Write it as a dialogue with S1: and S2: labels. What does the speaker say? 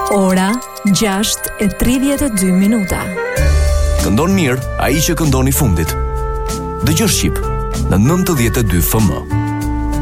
S1: Ora 6:32.
S2: Këndon mirë ai që këndon i fundit. Dëgjo Shqip në 92 FM.